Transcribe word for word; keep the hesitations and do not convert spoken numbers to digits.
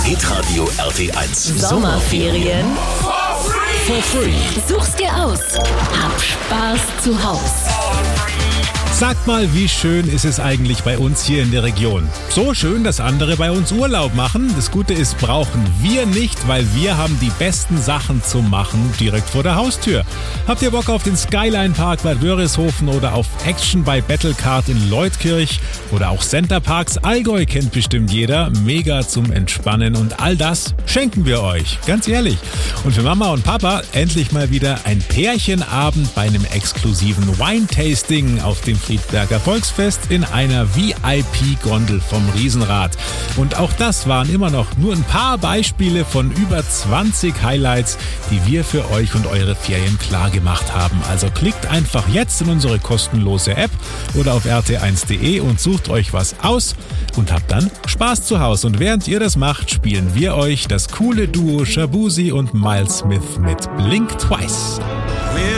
Hitradio R T eins. Sommerferien For free. such's dir aus. Hab Spaß zu Haus. Sagt mal, wie schön ist es eigentlich bei uns hier in der Region? So schön, dass andere bei uns Urlaub machen. Das Gute ist, brauchen wir nicht, weil wir haben die besten Sachen zum Machen direkt vor der Haustür. Habt ihr Bock auf den Skyline Park Bad Wörishofen oder auf Action bei Battlecard in Leutkirch oder auch Center Parks Allgäu kennt bestimmt jeder. Mega zum Entspannen und all das schenken wir euch, ganz ehrlich. Und für Mama und Papa endlich mal wieder ein Pärchenabend bei einem exklusiven Wine-Tasting auf dem Friedberger Volksfest in einer V I P-Gondel vom Riesenrad. Und auch das waren immer noch nur ein paar Beispiele von über zwanzig Highlights, die wir für euch und eure Ferien klar gemacht haben. Also klickt einfach jetzt in unsere kostenlose App oder auf r t eins punkt d e und sucht euch was aus und habt dann Spaß zu Hause. Und während ihr das macht, spielen wir euch das coole Duo Shabuzi und Miles Smith mit Blink Twice.